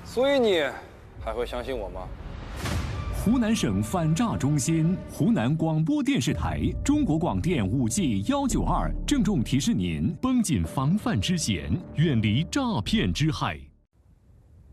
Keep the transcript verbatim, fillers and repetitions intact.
所以你还会相信我吗？ 湖南省反诈中心、湖南广播电视台、中国广电五 G 幺九二郑重提示您：绷紧防范之弦，远离诈骗之害。